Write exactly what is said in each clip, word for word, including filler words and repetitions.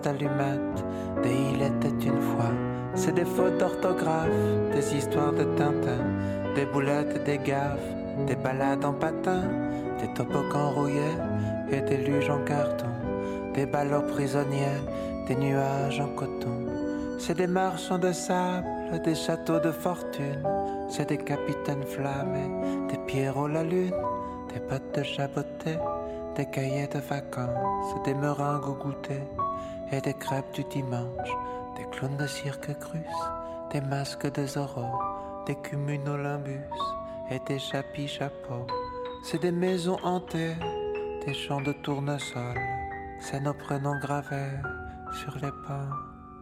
Allumettes, des il était une fois. C'est des fautes d'orthographe, des histoires de Tintin, des boulettes, des gaffes, des balades en patin, des toboggans rouillés et des luges en carton, des ballots prisonniers, des nuages en coton. C'est des marchands de sable, des châteaux de fortune, c'est des capitaines flammés, des Pierrot la lune, des bottes de jaboté, des cahiers de vacances, des meringues au goûter et des crêpes du dimanche, des clowns de cirque cruce, des masques de Zorro, des cumulonimbus et des chapis chapeaux. C'est des maisons hantées, des champs de tournesol, c'est nos prénoms gravés sur les bancs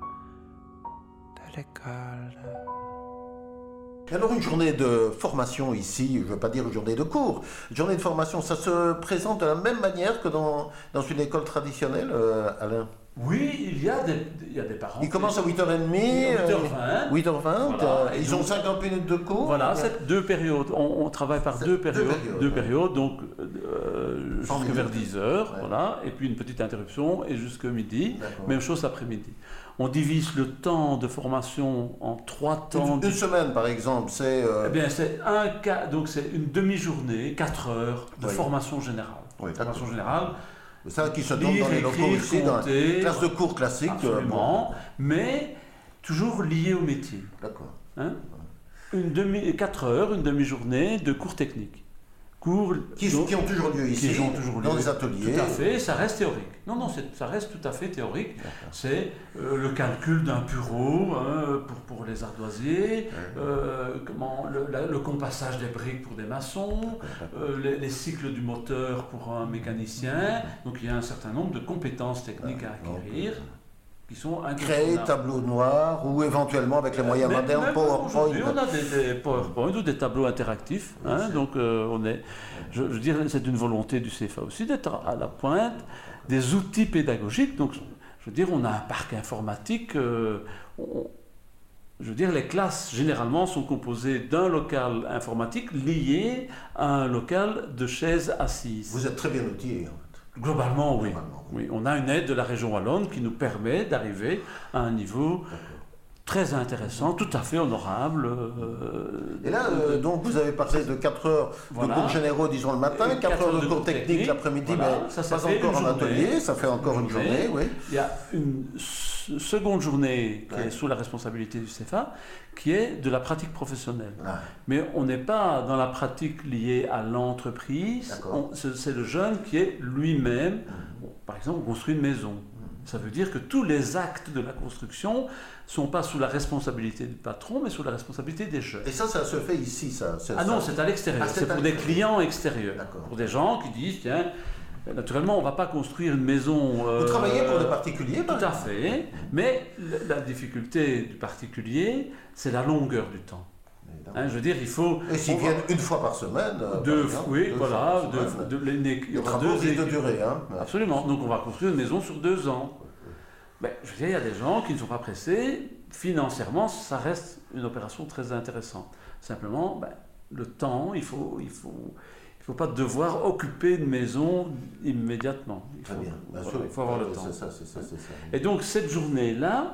de l'école. Alors une journée de formation ici, je ne veux pas dire une journée de cours, une journée de formation, ça se présente de la même manière que dans, dans une école traditionnelle, euh, Alain? Oui, il y a des, il y a des parents. Ils commencent à huit heures trente, huit heures vingt. huit heures vingt, Voilà. euh, ils donc, ont cinquante minutes de cours. Voilà, c'est deux périodes. On, on travaille par deux périodes, deux périodes, deux ouais. périodes donc euh, jusque vers dix heures, ouais. voilà, et puis une petite interruption et jusque midi. D'accord. Même chose l'après-midi. On divise le temps de formation en trois temps. Une, une semaine par exemple, c'est... Euh... Eh bien, c'est un cas, donc c'est une demi-journée, quatre heures de Oui. formation générale. Oui, formation d'accord. générale. Ça qui se donne Lire, dans les locaux écrire, ici, dans compter, la classe de cours classique. Absolument, euh, mais toujours lié au métier. bon. D'accord. Hein? Une demi, quatre heures, une demi-journée de cours techniques. Cours Qui, donc, qui ont toujours lieu ici, qui ont toujours dans lieu. les ateliers. Tout à fait, ça reste théorique. Non, non, c'est, ça reste tout à fait théorique. D'accord. C'est euh, le calcul d'un bureau hein, pour, pour les ardoisiers, Ouais. euh, comment, le, la- le compassage des briques pour des maçons, euh, les, les cycles du moteur pour un mécanicien. Donc il y a un certain nombre de compétences techniques à acquérir qui sont Créer incontournables. tableau noir ou éventuellement avec les moyens Même- modernes, même PowerPoint. aujourd'hui, on a des, des PowerPoint ou des tableaux interactifs. Hein, c'est- donc, euh, on est, je, je dirais, c'est une volonté du C F A aussi d'être à la pointe des outils pédagogiques. Donc, je, je veux dire, on a un parc informatique. euh, on- je veux dire, les classes généralement sont composées d'un local informatique lié à un local de chaises assises. Vous êtes très bien outillé. En fait. Globalement, oui. Globalement, oui. Oui, on a une aide de la région wallonne qui nous permet d'arriver à un niveau très intéressant, tout à fait honorable. euh, Et là, euh, donc, vous avez parlé de quatre heures Voilà. de cours généraux, disons le matin, Et quatre heures de cours techniques l'après-midi, voilà. mais Ça, ça pas fait encore une en journée. atelier, ça fait encore une journée, oui. Il y a une s- seconde journée qui Ouais. est sous la responsabilité du C F A, qui est de la pratique professionnelle. Ah, Mais on n'est pas dans la pratique liée à l'entreprise, D'accord. On- c'est c'est le jeune qui est lui-même, bon, par exemple, on construit une maison. Ça veut dire que tous les actes de la construction ne sont pas sous la responsabilité du patron, mais sous la responsabilité des jeunes. Et ça, ça se fait ici, ça. c'est- Ah non, ça- c'est à l'extérieur. Ah, c'est c'est à pour des l'extérieur. clients extérieurs. D'accord. Pour des gens qui disent, tiens, naturellement, on ne va pas construire une maison... euh, Vous travaillez pour des particuliers, Tout par à fait. Mais la, la difficulté du particulier, c'est la longueur du temps. Hein, je veux dire, il faut... Et s'ils on va- viennent une fois par semaine, euh, Deux, par exemple, oui, deux voilà. fois par deux- semaine, deux- les- les- il y les aura travaux deux risquent de équipes. durer. Hein. Absolument. Donc on va construire une maison sur deux ans. Ben, je veux dire, il y a des gens qui ne sont pas pressés. Financièrement, ça reste une opération très intéressante. Simplement, ben, le temps, il faut, il faut, il faut pas devoir occuper une maison immédiatement. Il faut, Très bien, bien voilà, sûr. il faut avoir le Ouais, temps. C'est ça, c'est ça, c'est ça. Et donc cette journée-là,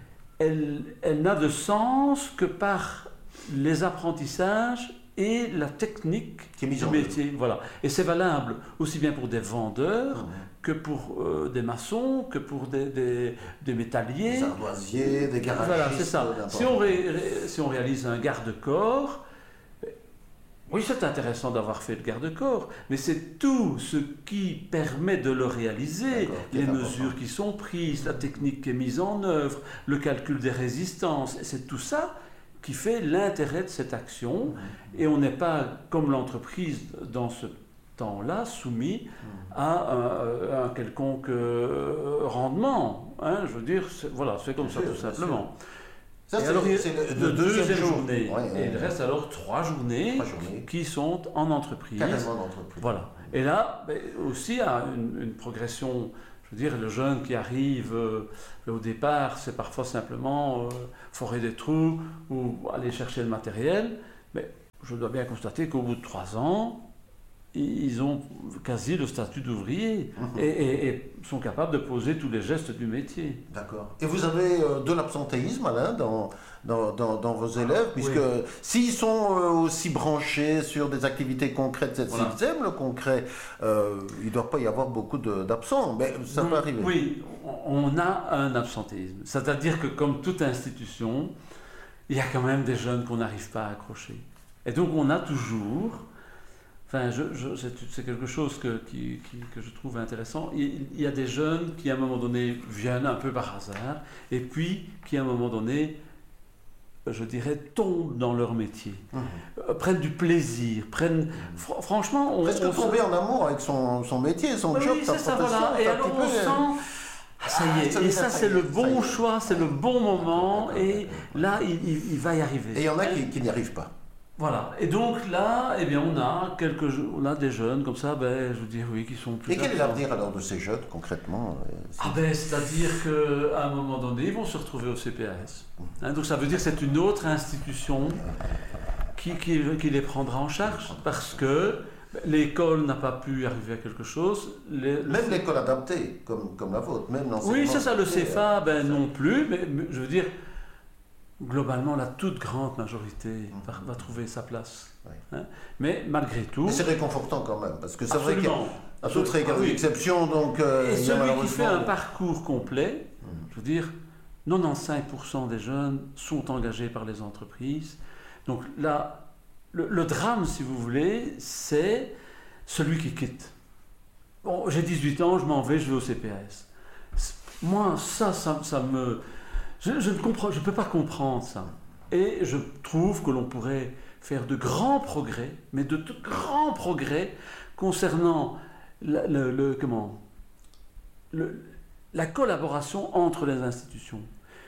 elle, elle n'a de sens que par les apprentissages et la technique Qui est mise du en métier. Voilà. Et c'est valable aussi bien pour des vendeurs Mhm. que pour euh, des maçons, que pour des, des, des métalliers. Des ardoisiers, des garagistes. Voilà, c'est ça. n'importe Si on, quoi. ré- ré- si on réalise un garde-corps, ben, oui, c'est intéressant d'avoir fait le garde-corps, mais c'est tout ce qui permet de le réaliser, D'accord, qui est les important. mesures qui sont prises, la technique qui est mise en œuvre, le calcul des résistances, et c'est tout ça qui fait l'intérêt de cette action, et on n'est pas, comme l'entreprise dans ce temps-là, soumis à un, un quelconque euh, rendement. Hein, je veux dire, c'est- voilà, c'est comme Bien ça sûr, tout bien simplement. Ça, Et c'est alors, il- c'est le, le le deuxième, jour. journée. Ouais, Et ouais, il reste alors trois journées, Trois journées. qui sont en entreprise. Carrément d'entreprise. Voilà. Et là, ben, aussi, à une, une progression. Je veux dire, le jeune qui arrive euh, au départ, c'est parfois simplement euh, forer des trous ou aller chercher le matériel. Mais je dois bien constater qu'au bout de trois ans, ils ont quasi le statut d'ouvrier mmh. et, et, et sont capables de poser tous les gestes du métier. D'accord. Et vous avez euh, de l'absentéisme, Alain, dans, dans, dans, dans vos élèves, puisque oui. s'ils sont euh, aussi branchés sur des activités concrètes, s'ils voilà. aiment le concret, euh, il ne doit pas y avoir beaucoup de, d'absents, mais ça Donc, peut arriver. Oui, on a un absentéisme. C'est-à-dire que comme toute institution, il y a quand même des jeunes qu'on n'arrive pas à accrocher. Et donc on a toujours... Enfin, je, je, c'est, c'est quelque chose que, qui, qui, que je trouve intéressant. Il, il y a des jeunes qui, à un moment donné, viennent un peu par hasard, et puis qui, à un moment donné, je dirais, tombent dans leur métier, mmh. euh, prennent du plaisir, prennent... Mmh. Fr- franchement, on... Presque on tomber se... en amour avec son, son métier, son oui, job, oui, sa c'est ça, profession. Voilà. Et alors, on peu... sent... Ah, ça y est, ah, et ça, c'est le bon choix, c'est le bon moment, et là, il, il, il va y arriver. Et il y en a qui, qui n'y arrivent pas. Voilà, et donc là, eh bien, on a quelques, on a des jeunes comme ça, ben, je veux dire, oui, qui sont plus. Et quel est l'avenir alors de ces jeunes concrètement? Ah ben, c'est-à-dire qu'à un moment donné, ils vont se retrouver au C P A S. Hein, donc ça veut dire que c'est une autre institution qui, qui, qui les prendra en charge, parce que l'école n'a pas pu arriver à quelque chose. Les, même le... l'école adaptée, comme, comme la vôtre, même l'enseignement. Oui, c'est ça, le C F A, ben non plus, mais, mais je veux dire. Globalement, la toute grande majorité mmh. va, va trouver sa place. Oui. Hein? Mais malgré tout... Mais c'est réconfortant quand même, parce que c'est vrai qu'il y a toute règle d'exception, donc... Euh, et celui malheureusement... qui fait un parcours complet, mmh. je veux dire, quatre-vingt-quinze pour cent des jeunes sont engagés par les entreprises. Donc là, le, le drame, si vous voulez, c'est celui qui quitte. Bon, j'ai dix-huit ans, je m'en vais, je vais au C P A S. Moi, ça, ça, ça me... Je, je ne comprends, je peux pas comprendre ça. Et je trouve que l'on pourrait faire de grands progrès, mais de, de grands progrès concernant la, le, le, comment, le, la collaboration entre les institutions.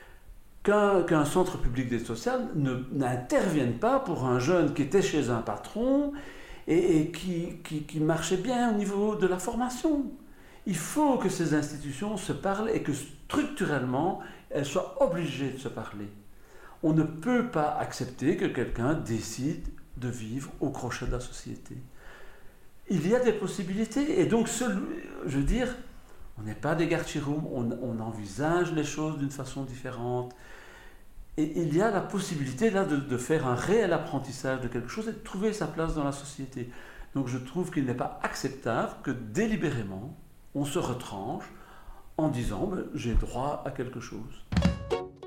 Qu'un, qu'un centre public d'aide sociale ne, n'intervienne pas pour un jeune qui était chez un patron et, et qui, qui, qui marchait bien au niveau de la formation. Il faut que ces institutions se parlent et que structurellement, elles soient obligées de se parler. On ne peut pas accepter que quelqu'un décide de vivre au crochet de la société. Il y a des possibilités, et donc, celui, je veux dire, on n'est pas des garchiroum, on, on envisage les choses d'une façon différente, et il y a la possibilité là de, de faire un réel apprentissage de quelque chose et de trouver sa place dans la société. Donc je trouve qu'il n'est pas acceptable que délibérément, on se retranche en disant ben, « j'ai droit à quelque chose ».